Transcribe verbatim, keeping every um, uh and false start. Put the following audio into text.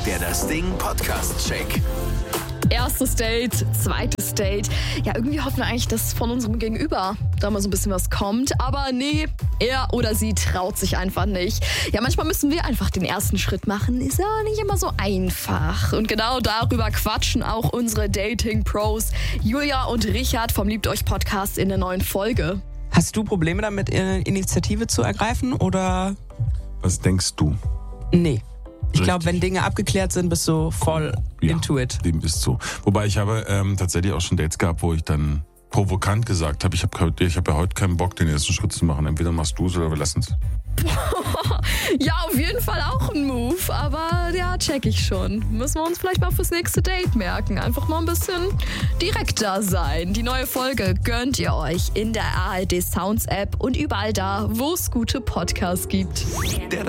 der Das Ding Podcast-Check. Erstes Date, zweites Date. Ja, irgendwie hoffen wir eigentlich, dass von unserem Gegenüber da mal so ein bisschen was kommt. Aber nee, er oder sie traut sich einfach nicht. Ja, manchmal müssen wir einfach den ersten Schritt machen. Ist ja nicht immer so einfach. Und genau darüber quatschen auch unsere Dating-Pros Julia und Richard vom Liebt euch Podcast in der neuen Folge. Hast du Probleme damit, Initiative zu ergreifen oder? Was denkst du? Nee. Ich glaube, wenn Dinge abgeklärt sind, bist du voll Ja, into it. dem ist so. Wobei ich habe ähm, tatsächlich auch schon Dates gehabt, wo ich dann provokant gesagt habe, ich habe ich hab ja heute keinen Bock, den ersten Schritt zu machen. Entweder machst du es oder wir lassen es. Ja, auf jeden Fall auch ein Move, aber ja, check ich schon. Müssen wir uns vielleicht mal fürs nächste Date merken. Einfach mal ein bisschen direkter sein. Die neue Folge gönnt ihr euch in der A R D Sounds App und überall da, wo es gute Podcasts gibt. Der